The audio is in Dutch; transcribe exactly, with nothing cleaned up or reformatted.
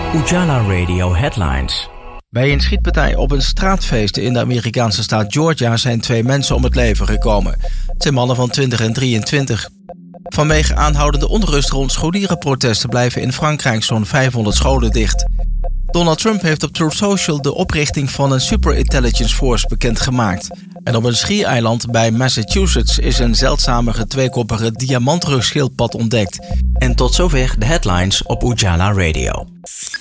Ujala Radio Headlines. Bij een schietpartij op een straatfeest in de Amerikaanse staat Georgia zijn twee mensen om het leven gekomen. Het zijn mannen van twintig en drieëntwintig. Vanwege aanhoudende onrust rond scholierenprotesten blijven in Frankrijk zo'n vijfhonderd scholen dicht. Donald Trump heeft op Truth Social de oprichting van een Super Intelligence Force bekendgemaakt. En op een schiereiland bij Massachusetts is een zeldzamere tweekoppige diamantrugschildpad ontdekt. En tot zover de headlines op Ujala Radio.